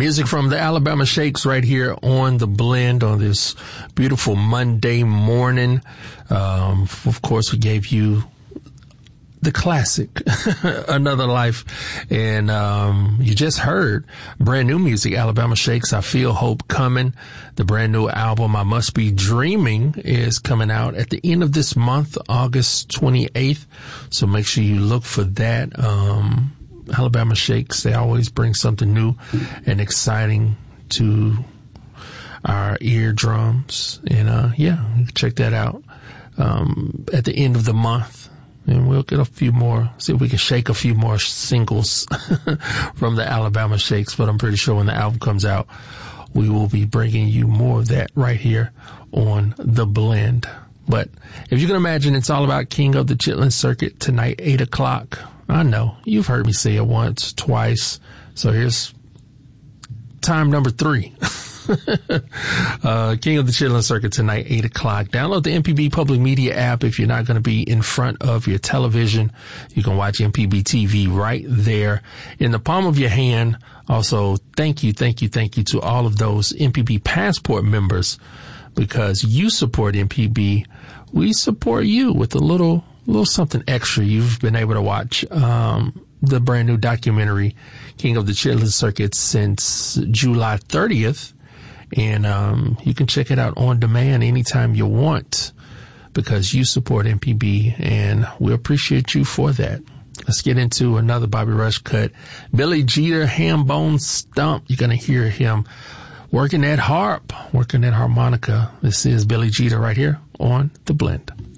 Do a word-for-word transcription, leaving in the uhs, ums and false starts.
Music from the Alabama Shakes right here on The Blend on this beautiful Monday morning. Um, of course, we gave you the classic, Another Life. And um, you just heard brand new music, Alabama Shakes, I Feel Hope Coming. The brand new album, I Must Be Dreaming, is coming out at the end of this month, August twenty-eighth. So make sure you look for that. Um, Alabama Shakes, they always bring something new and exciting to our eardrums. And uh, yeah, you can check that out um, at the end of the month. And we'll get a few more, see if we can shake a few more singles from the Alabama Shakes. But I'm pretty sure when the album comes out, we will be bringing you more of that right here on The Blend. But if you can imagine, it's all about King of the Chitlin Circuit tonight, eight o'clock. I know, you've heard me say it once, twice. So here's time number three. uh, King of the Chitlin Circuit tonight, eight o'clock. Download the M P B Public Media app. If you're not going to be in front of your television, you can watch M P B T V right there in the palm of your hand. Also, thank you, thank you, thank you to all of those M P B Passport members, because you support M P B. We support you with a little, little something extra. You've been able to watch, um, the brand new documentary, King of the Chitlin Circuit, since July thirtieth. And um you can check it out on demand anytime you want, because you support M P B, and we appreciate you for that. Let's get into another Bobby Rush cut. Billy Jeter, Ham Bone Stump. You're going to hear him working that harp, working that harmonica. This is Billy Jeter right here on The Blend.